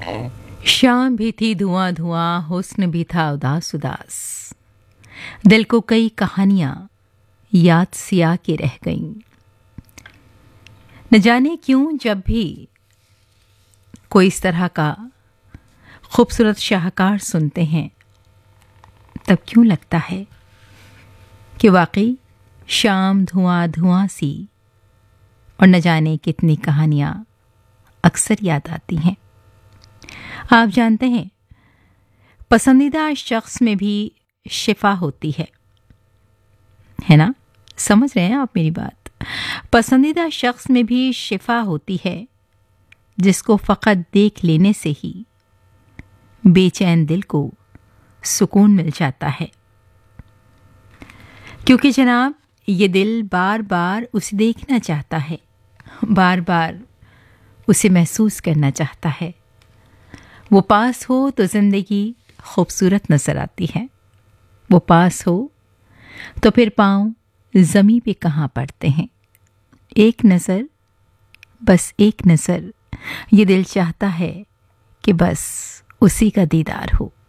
शाम भी थी धुआं धुआं, हुस्न भी था उदास उदास। दिल को कई कहानियां याद सी आके रह गईं। न जाने क्यों जब भी कोई इस तरह का खूबसूरत शाहकार सुनते हैं तब क्यों लगता है कि वाकई शाम धुआं धुआं सी, और न जाने कितनी कहानियां अक्सर याद आती हैं। आप जानते हैं, पसंदीदा शख्स में भी शिफा होती है ना? समझ रहे हैं आप मेरी बात? पसंदीदा शख्स में भी शिफा होती है, जिसको फकत देख लेने से ही बेचैन दिल को सुकून मिल जाता है। क्योंकि जनाब, ये दिल बार बार उसे देखना चाहता है, बार बार उसे महसूस करना चाहता है। वो पास हो तो जिंदगी खूबसूरत नजर आती है, वो पास हो तो फिर पाँव ज़मीं पे कहाँ पड़ते हैं। एक नज़र, बस एक नज़र, ये दिल चाहता है कि बस उसी का दीदार हो।